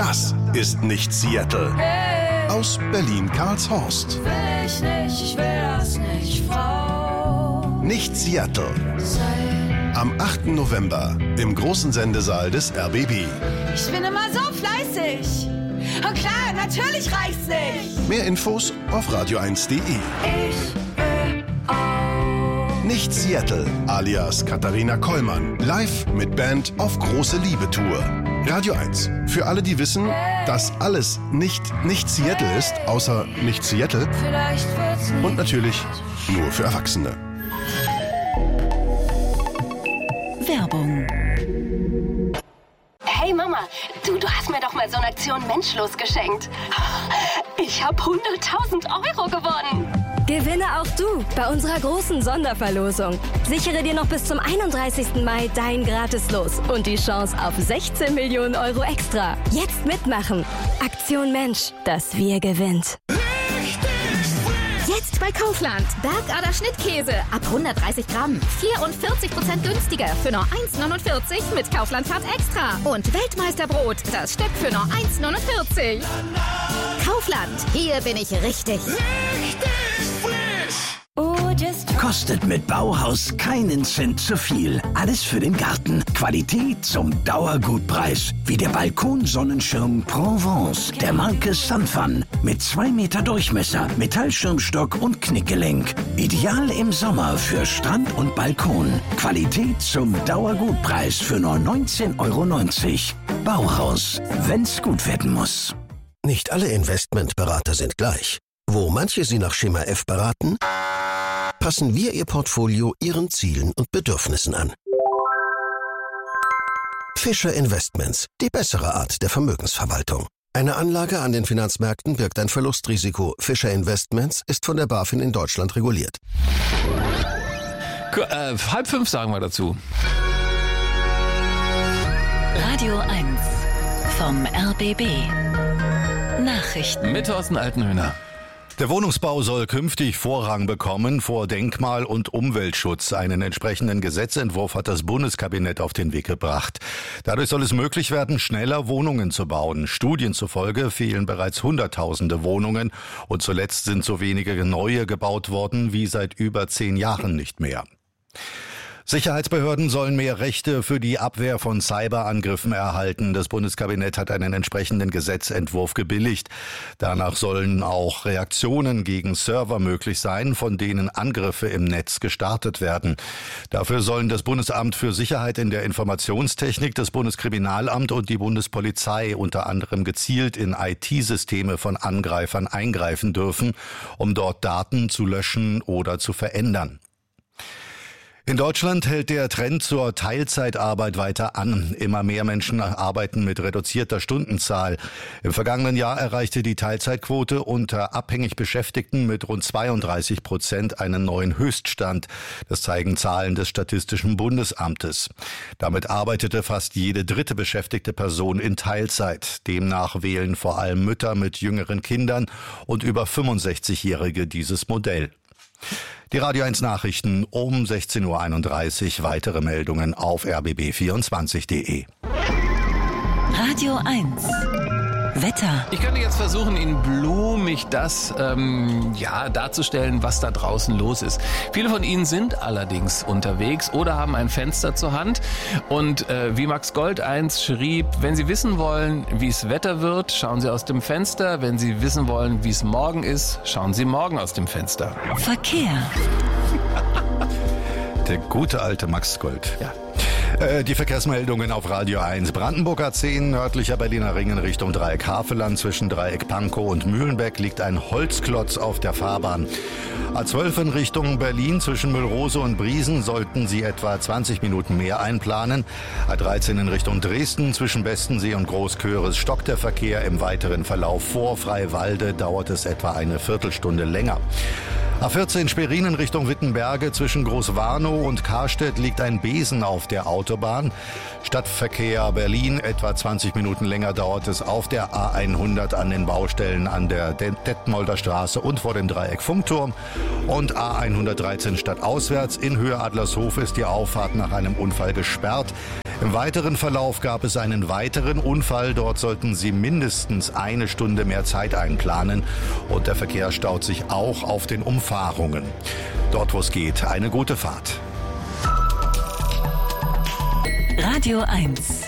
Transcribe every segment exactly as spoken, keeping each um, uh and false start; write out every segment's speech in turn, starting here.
Das ist nicht Seattle. Hey, Aus Berlin-Karlshorst. will ich nicht, ich will das nicht, Frau. Nicht Seattle. Sein. Am achten November im großen Sendesaal des R B B. Ich bin immer so fleißig. Und klar, natürlich reicht's nicht. Mehr Infos auf radio eins punkt de. Ich will auch. Nicht Seattle, alias Katharina Kollmann. Live mit Band auf große Liebe-Tour. Radio eins. Für alle, die wissen, dass alles nicht nicht Seattle ist, außer nicht Seattle. Vielleicht wird's nie. Und natürlich nur für Erwachsene. Werbung. Hey Mama, du, du hast mir doch mal so eine Aktion Menschlos geschenkt. Ich habe hunderttausend Euro gewonnen. Gewinne auch du bei unserer großen Sonderverlosung. Sichere dir noch bis zum einunddreißigsten Mai dein Gratis-Los und die Chance auf sechzehn Millionen Euro extra. Jetzt mitmachen. Aktion Mensch, das Wir gewinnt. Jetzt bei Kaufland. Bergader Schnittkäse ab hundertdreißig Gramm. vierundvierzig Prozent günstiger für nur eins neunundvierzig mit Kaufland-Card extra. Und Weltmeisterbrot, das Stück für nur eins neunundvierzig. Kaufland, hier bin ich richtig. Oh, just Kostet mit Bauhaus keinen Cent zu viel. Alles für den Garten. Qualität zum Dauergutpreis. Wie der Balkonsonnenschirm Provence der Marke Sunfun. Mit zwei Meter Durchmesser, Metallschirmstock und Knickgelenk. Ideal im Sommer für Strand und Balkon. Qualität zum Dauergutpreis für nur neunzehn Euro neunzig. Bauhaus, wenn's gut werden muss. Nicht alle Investmentberater sind gleich. Wo manche Sie nach Schema F beraten, passen wir Ihr Portfolio Ihren Zielen und Bedürfnissen an. Fischer Investments, die bessere Art der Vermögensverwaltung. Eine Anlage an den Finanzmärkten birgt ein Verlustrisiko. Fischer Investments ist von der BaFin in Deutschland reguliert. Äh, halb fünf sagen wir dazu. Radio eins vom R B B. Nachrichten. Mit Thorsten Altenhöhner. Der Wohnungsbau soll künftig Vorrang bekommen vor Denkmal- und Umweltschutz. Einen entsprechenden Gesetzentwurf hat das Bundeskabinett auf den Weg gebracht. Dadurch soll es möglich werden, schneller Wohnungen zu bauen. Studien zufolge fehlen bereits Hunderttausende Wohnungen und zuletzt sind so wenige neue gebaut worden wie seit über zehn Jahren nicht mehr. Sicherheitsbehörden sollen mehr Rechte für die Abwehr von Cyberangriffen erhalten. Das Bundeskabinett hat einen entsprechenden Gesetzentwurf gebilligt. Danach sollen auch Reaktionen gegen Server möglich sein, von denen Angriffe im Netz gestartet werden. Dafür sollen das Bundesamt für Sicherheit in der Informationstechnik, das Bundeskriminalamt und die Bundespolizei unter anderem gezielt in I T-Systeme von Angreifern eingreifen dürfen, um dort Daten zu löschen oder zu verändern. In Deutschland hält der Trend zur Teilzeitarbeit weiter an. Immer mehr Menschen arbeiten mit reduzierter Stundenzahl. Im vergangenen Jahr erreichte die Teilzeitquote unter abhängig Beschäftigten mit rund zweiunddreißig Prozent einen neuen Höchststand. Das zeigen Zahlen des Statistischen Bundesamtes. Damit arbeitete fast jede dritte beschäftigte Person in Teilzeit. Demnach wählen vor allem Mütter mit jüngeren Kindern und über fünfundsechzigjährige dieses Modell. Die Radio eins Nachrichten um sechzehn Uhr einunddreißig. Weitere Meldungen auf r b b vierundzwanzig punkt de. Radio eins. Wetter. Ich könnte jetzt versuchen, Ihnen blumig das ähm, ja, darzustellen, was da draußen los ist. Viele von Ihnen sind allerdings unterwegs oder haben ein Fenster zur Hand. Und äh, wie Max Gold einst schrieb, wenn Sie wissen wollen, wie es Wetter wird, schauen Sie aus dem Fenster. Wenn Sie wissen wollen, wie es morgen ist, schauen Sie morgen aus dem Fenster. Verkehr. Der gute alte Max Gold. Ja. Die Verkehrsmeldungen auf Radio eins. Brandenburg A zehn, nördlicher Berliner Ring in Richtung Dreieck Havelland. Zwischen Dreieck Pankow und Mühlenbeck liegt ein Holzklotz auf der Fahrbahn. A zwölf in Richtung Berlin zwischen Müllrose und Briesen sollten Sie etwa zwanzig Minuten mehr einplanen. A dreizehn in Richtung Dresden zwischen Bestensee und Großköris stockt der Verkehr. Im weiteren Verlauf vor Freiwalde dauert es etwa eine Viertelstunde länger. A vierzehn Schwerin in Richtung Wittenberge zwischen Großwarnow und Karstedt liegt ein Besen auf der Autobahn. Stadtverkehr Berlin, etwa zwanzig Minuten länger dauert es auf der A hundert an den Baustellen an der Detmolder Straße und vor dem Dreieck Funkturm. Und A hundertdreizehn stadtauswärts in Höhe Adlershof ist die Auffahrt nach einem Unfall gesperrt. Im weiteren Verlauf gab es einen weiteren Unfall. Dort sollten sie mindestens eine Stunde mehr Zeit einplanen. Und der Verkehr staut sich auch auf den Umfahrungen. Dort, wo es geht, eine gute Fahrt. Radio eins.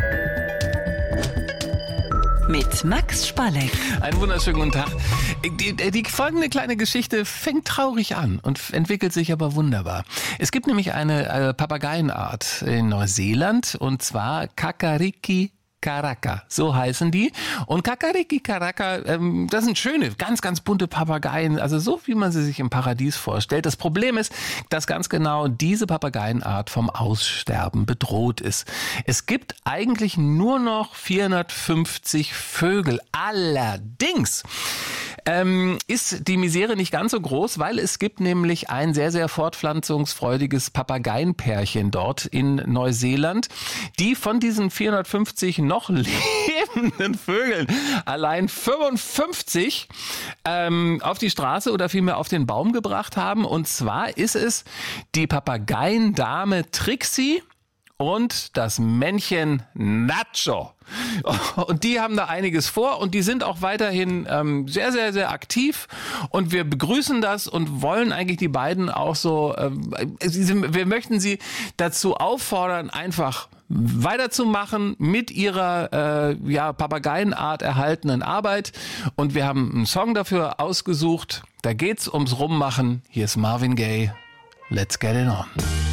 Mit Max Spalleck. Einen wunderschönen guten Tag. Die, die folgende kleine Geschichte fängt traurig an und entwickelt sich aber wunderbar. Es gibt nämlich eine äh, Papageienart in Neuseeland und zwar Kakariki Karaka, so heißen die. Und Kakariki Karaka, ähm, das sind schöne, ganz, ganz bunte Papageien, also so wie man sie sich im Paradies vorstellt. Das Problem ist, dass ganz genau diese Papageienart vom Aussterben bedroht ist. Es gibt eigentlich nur noch vierhundertfünfzig Vögel. Allerdings ähm, ist die Misere nicht ganz so groß, weil es gibt nämlich ein sehr, sehr fortpflanzungsfreudiges Papageienpärchen dort in Neuseeland, die von diesen vierhundertfünfzig noch lebenden Vögeln allein fünfundfünfzig ähm, auf die Straße oder vielmehr auf den Baum gebracht haben. Und zwar ist es die Papageiendame Trixie und das Männchen Nacho. Und die haben da einiges vor und die sind auch weiterhin ähm, sehr, sehr, sehr aktiv und wir begrüßen das und wollen eigentlich die beiden auch so, äh, wir möchten sie dazu auffordern, einfach weiterzumachen mit ihrer äh, ja, Papageienart erhaltenen Arbeit. Und wir haben einen Song dafür ausgesucht. Da geht's ums Rummachen. Hier ist Marvin Gaye. Let's get it on.